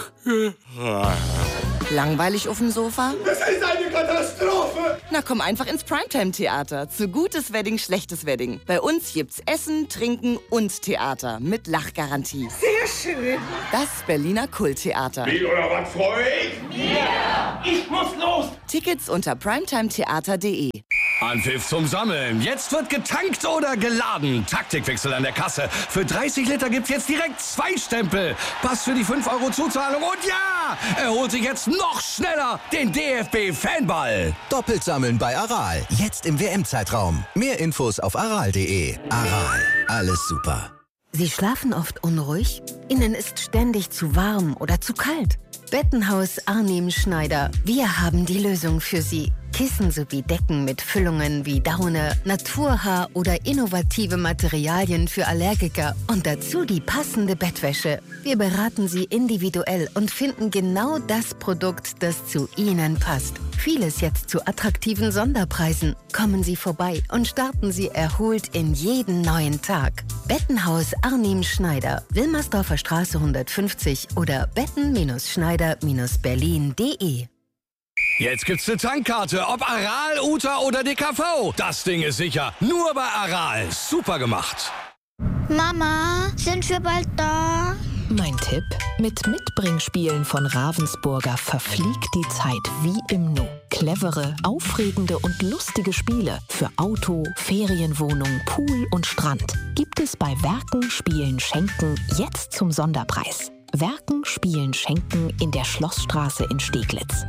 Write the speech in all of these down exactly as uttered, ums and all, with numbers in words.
Langweilig auf dem Sofa? Das ist eine Katastrophe! Na komm einfach ins Primetime-Theater. Zu gutes Wedding, schlechtes Wedding. Bei uns gibt's Essen, Trinken und Theater mit Lachgarantie. Sehr schön. Das Berliner Kulttheater. Wie oder was, freu ich? Ja. Ich muss los. Tickets unter primetimetheater punkt de. Anpfiff zum Sammeln. Jetzt wird getankt oder geladen. Taktikwechsel an der Kasse. Für dreißig Liter gibt's jetzt direkt zwei Stempel. Pass für die fünf Euro Zuzahlung. Und ja, er holt sich jetzt noch schneller den D F B-Fanball. Doppelt sammeln bei Aral. Jetzt im W M-Zeitraum. Mehr Infos auf aral punkt de. Aral. Alles super. Sie schlafen oft unruhig? Ihnen ist ständig zu warm oder zu kalt? Bettenhaus Arnim Schneider. Wir haben die Lösung für Sie. Kissen sowie Decken mit Füllungen wie Daune, Naturhaar oder innovative Materialien für Allergiker und dazu die passende Bettwäsche. Wir beraten Sie individuell und finden genau das Produkt, das zu Ihnen passt. Vieles jetzt zu attraktiven Sonderpreisen. Kommen Sie vorbei und starten Sie erholt in jeden neuen Tag. Bettenhaus Arnim Schneider, Wilmersdorfer Straße hundertfünfzig oder betten-schneider berlin punkt de. Jetzt gibt's eine Tankkarte, ob Aral, Uta oder D K V. Das Ding ist sicher, nur bei Aral. Super gemacht. Mama, sind wir bald da? Mein Tipp: Mit Mitbringspielen von Ravensburger verfliegt die Zeit wie im Nu. Clevere, aufregende und lustige Spiele für Auto, Ferienwohnung, Pool und Strand gibt es bei Werken, Spielen, Schenken jetzt zum Sonderpreis. Werken, Spielen, Schenken in der Schlossstraße in Steglitz.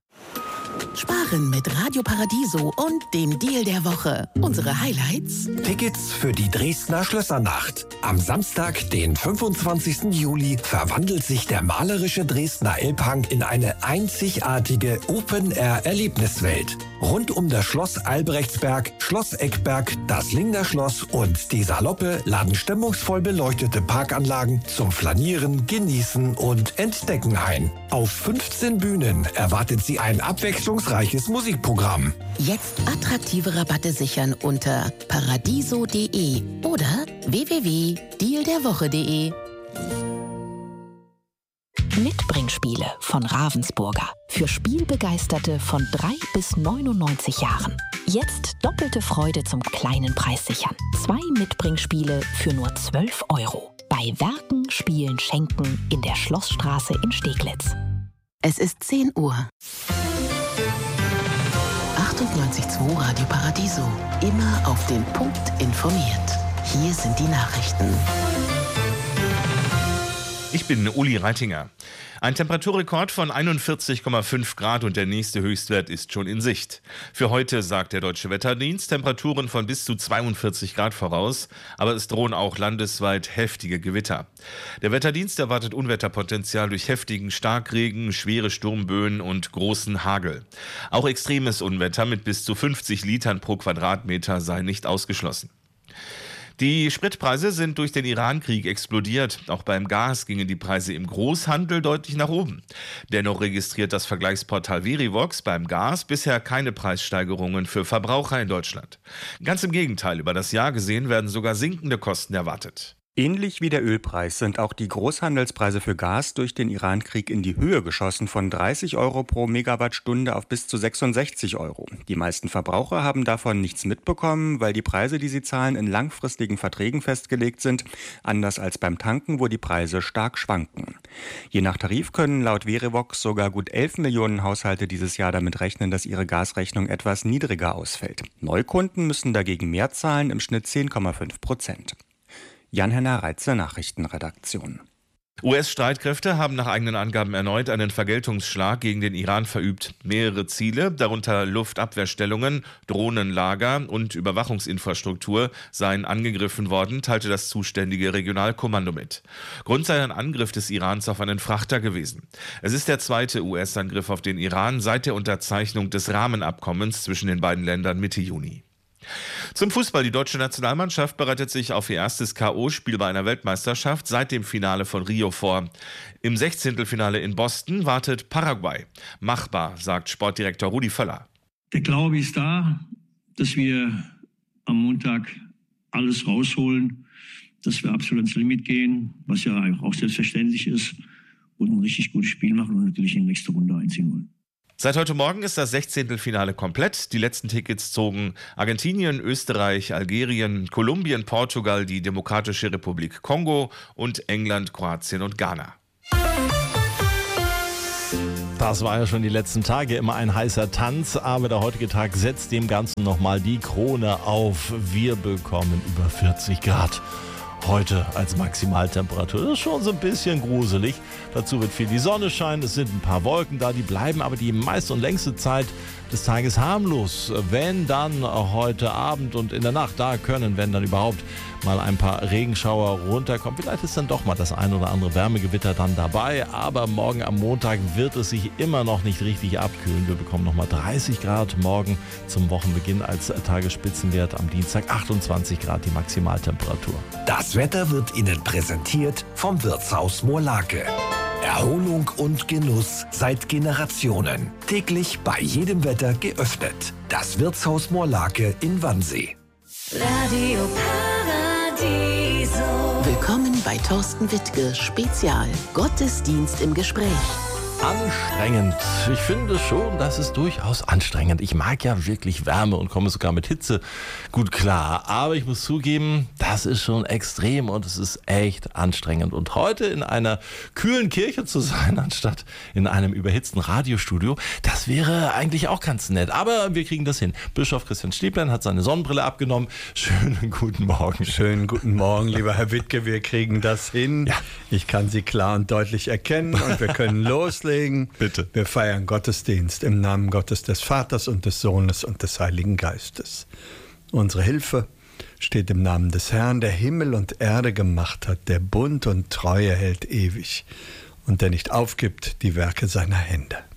Sparen mit Radio Paradiso und dem Deal der Woche. Unsere Highlights: Tickets für die Dresdner Schlössernacht. Am Samstag, den fünfundzwanzigsten Juli, verwandelt sich der malerische Dresdner Elbhang in eine einzigartige Open-Air-Erlebniswelt. Rund um das Schloss Albrechtsberg, Schloss Eckberg, das Lingner Schloss und die Saloppe laden stimmungsvoll beleuchtete Parkanlagen zum Flanieren, Genießen und Entdecken ein. Auf fünfzehn Bühnen erwartet Sie ein abwechslungsreiches Musikprogramm. Jetzt attraktive Rabatte sichern unter paradiso punkt de oder w w w punkt deal der woche punkt de. Mitbringspiele von Ravensburger. Für Spielbegeisterte von drei bis neunundneunzig Jahren. Jetzt doppelte Freude zum kleinen Preis sichern. Zwei Mitbringspiele für nur zwölf Euro. Bei Werken, Spielen, Schenken in der Schlossstraße in Steglitz. Es ist zehn Uhr. achtundneunzig Komma zwei Radio Paradiso. Immer auf den Punkt informiert. Hier sind die Nachrichten. Ich bin Uli Reitinger. Ein Temperaturrekord von einundvierzig Komma fünf Grad und der nächste Höchstwert ist schon in Sicht. Für heute sagt der Deutsche Wetterdienst Temperaturen von bis zu zweiundvierzig Grad voraus, aber es drohen auch landesweit heftige Gewitter. Der Wetterdienst erwartet Unwetterpotenzial durch heftigen Starkregen, schwere Sturmböen und großen Hagel. Auch extremes Unwetter mit bis zu fünfzig Litern pro Quadratmeter sei nicht ausgeschlossen. Die Spritpreise sind durch den Iran-Krieg explodiert. Auch beim Gas gingen die Preise im Großhandel deutlich nach oben. Dennoch registriert das Vergleichsportal Verivox beim Gas bisher keine Preissteigerungen für Verbraucher in Deutschland. Ganz im Gegenteil, über das Jahr gesehen werden sogar sinkende Kosten erwartet. Ähnlich wie der Ölpreis sind auch die Großhandelspreise für Gas durch den Iran-Krieg in die Höhe geschossen, von dreißig Euro pro Megawattstunde auf bis zu sechsundsechzig Euro. Die meisten Verbraucher haben davon nichts mitbekommen, weil die Preise, die sie zahlen, in langfristigen Verträgen festgelegt sind, anders als beim Tanken, wo die Preise stark schwanken. Je nach Tarif können laut Verivox sogar gut elf Millionen Haushalte dieses Jahr damit rechnen, dass ihre Gasrechnung etwas niedriger ausfällt. Neukunden müssen dagegen mehr zahlen, im Schnitt zehn Komma fünf Prozent. Jan-Henner Reitze, Nachrichtenredaktion. U S-Streitkräfte haben nach eigenen Angaben erneut einen Vergeltungsschlag gegen den Iran verübt. Mehrere Ziele, darunter Luftabwehrstellungen, Drohnenlager und Überwachungsinfrastruktur, seien angegriffen worden, teilte das zuständige Regionalkommando mit. Grund sei ein Angriff des Irans auf einen Frachter gewesen. Es ist der zweite U S-Angriff auf den Iran seit der Unterzeichnung des Rahmenabkommens zwischen den beiden Ländern Mitte Juni. Zum Fußball. Die deutsche Nationalmannschaft bereitet sich auf ihr erstes K O-Spiel bei einer Weltmeisterschaft seit dem Finale von Rio vor. Im Sechzehntelfinale in Boston wartet Paraguay. Machbar, sagt Sportdirektor Rudi Völler. Der Glaube ist da, dass wir am Montag alles rausholen, dass wir absolut ins Limit gehen, was ja auch selbstverständlich ist. und ein richtig gutes Spiel machen und natürlich in die nächste Runde einziehen wollen. Seit heute Morgen ist das Sechzehntelfinale komplett. Die letzten Tickets zogen Argentinien, Österreich, Algerien, Kolumbien, Portugal, die Demokratische Republik Kongo und England, Kroatien und Ghana. Das war ja schon die letzten Tage immer ein heißer Tanz, aber der heutige Tag setzt dem Ganzen nochmal die Krone auf. Wir bekommen über vierzig Grad. Heute als Maximaltemperatur. Das ist schon so ein bisschen gruselig. Dazu wird viel die Sonne scheinen. Es sind ein paar Wolken da, die bleiben aber die meiste und längste Zeit des Tages harmlos. Wenn dann heute Abend und in der Nacht, da können, wenn dann überhaupt, mal ein paar Regenschauer runterkommen. Vielleicht ist dann doch mal das ein oder andere Wärmegewitter dann dabei. Aber morgen am Montag wird es sich immer noch nicht richtig abkühlen. Wir bekommen nochmal dreißig Grad morgen zum Wochenbeginn als Tagesspitzenwert. Am Dienstag achtundzwanzig Grad die Maximaltemperatur. Das Wetter wird Ihnen präsentiert vom Wirtshaus Moorlake. Erholung und Genuss seit Generationen. Täglich bei jedem Wetter geöffnet. Das Wirtshaus Moorlake in Wannsee. Radio Paradiso. Willkommen bei Thorsten Wittke Spezial. Gottesdienst im Gespräch. Anstrengend. Ich finde schon, das ist durchaus anstrengend. Ich mag ja wirklich Wärme und komme sogar mit Hitze gut klar. Aber ich muss zugeben, das ist schon extrem und es ist echt anstrengend. Und heute in einer kühlen Kirche zu sein, anstatt in einem überhitzten Radiostudio, das wäre eigentlich auch ganz nett. Aber wir kriegen das hin. Bischof Christian Stieblein hat seine Sonnenbrille abgenommen. Schönen guten Morgen. Schönen guten Morgen, lieber Herr Wittke. Wir kriegen das hin. Ja. Ich kann Sie klar und deutlich erkennen und wir können loslegen. Bitte. Wir feiern Gottesdienst im Namen Gottes des Vaters und des Sohnes und des Heiligen Geistes. Unsere Hilfe steht im Namen des Herrn, der Himmel und Erde gemacht hat, der Bund und Treue hält ewig und der nicht aufgibt die Werke seiner Hände.